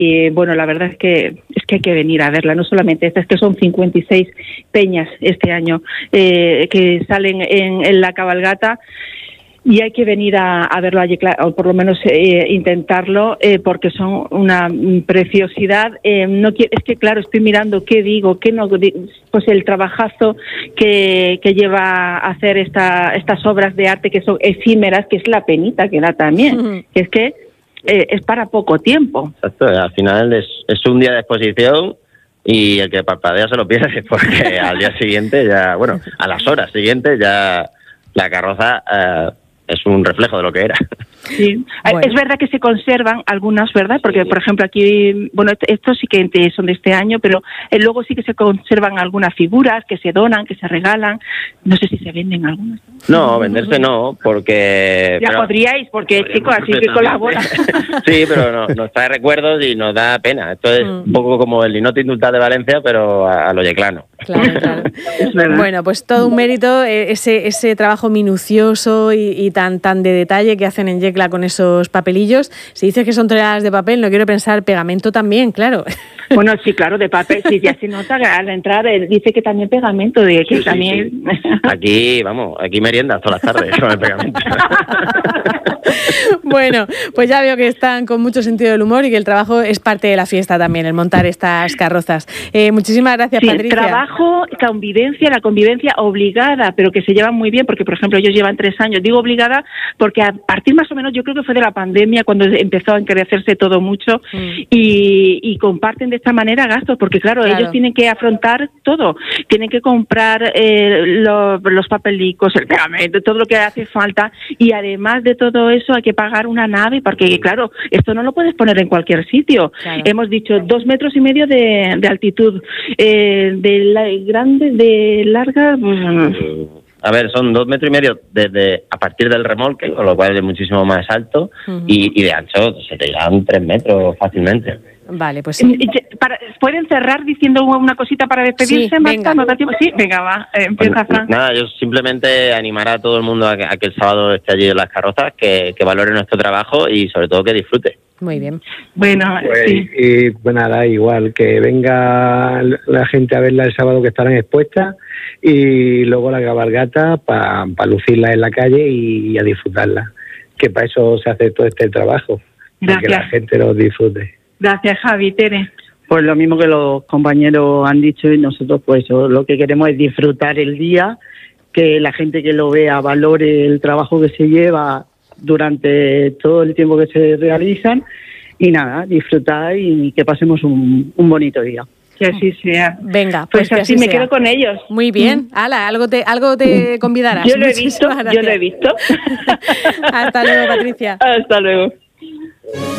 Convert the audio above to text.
Y bueno, la verdad es que hay que venir a verla, no solamente esta, es que son 56 peñas este año que salen en la cabalgata. Y hay que venir a verlo allí, o por lo menos intentarlo, porque son una preciosidad. Es que, claro, estoy mirando qué digo, qué no. Pues el trabajazo que lleva a hacer estas obras de arte que son efímeras, que es la penita que da también, que es que es para poco tiempo. Exacto, al final es un día de exposición y el que parpadea se lo pierde, porque al día siguiente ya, bueno, a las horas siguientes ya la carroza es un reflejo de lo que era. Sí, bueno. Es verdad que se conservan algunas, ¿verdad? Porque, sí. Por ejemplo, aquí, bueno, estos sí que son de este año, pero luego sí que se conservan algunas figuras que se donan, que se regalan. No sé si se venden algunas. No, venderse no, porque... Ya podríais, porque, chicos, así que colabora. Sí, pero nos trae recuerdos y nos da pena. Esto es un poco como el Linot Indultat de Valencia, pero a lo yeclano. Claro. Bueno, pues todo un mérito ese trabajo minucioso y tan de detalle que hacen en Yecla con esos papelillos. Si dices que son toneladas de papel, no quiero pensar pegamento también, claro. Bueno, sí, claro, de papel, sí, ya se nota al entrar, dice que también pegamento, de que sí, también... Sí. Aquí meriendas todas las tardes con el pegamento. Bueno, pues ya veo que están con mucho sentido del humor y que el trabajo es parte de la fiesta también, el montar estas carrozas. Muchísimas gracias, Patricia. Trabajo, la convivencia obligada, pero que se llevan muy bien, porque, por ejemplo, ellos llevan 3 años. Digo obligada porque a partir más o menos, yo creo que fue de la pandemia cuando empezó a encarecerse todo mucho y comparten de esta manera gastos, porque claro, ellos tienen que afrontar todo, tienen que comprar los papelicos, el pegamento, todo lo que hace falta, y además de todo eso hay que pagar una nave, porque claro, esto no lo puedes poner en cualquier sitio. Claro. Hemos dicho 2,5 metros de altitud, de larga... A ver, son 2,5 metros a partir del remolque, con lo cual es muchísimo más alto, y de ancho se te llegan 3 metros fácilmente. Vale, pues sí. ¿Pueden cerrar diciendo una cosita para despedirse, sí, Marta? ¿No da tiempo? Sí, venga, va, empieza, Fran. Nada, yo simplemente animar a todo el mundo a que el sábado esté allí en las carrozas, que valore nuestro trabajo y sobre todo que disfrute. Muy bien. Bueno, pues, sí. Y pues nada, igual, que venga la gente a verla el sábado, que estarán expuestas, y luego la cabalgata para lucirla en la calle y a disfrutarla, que para eso se hace todo este trabajo, para que la gente lo disfrute. Gracias, Javi. Tere. Pues lo mismo que los compañeros han dicho, y nosotros pues lo que queremos es disfrutar el día, que la gente que lo vea valore el trabajo que se lleva durante todo el tiempo que se realizan, y nada, disfrutar y que pasemos un bonito día. Que así sea. Venga, pues así me quedo con ellos. Muy bien. Ala, algo te convidarás. Yo lo he visto. Hasta luego, Patricia. Hasta luego.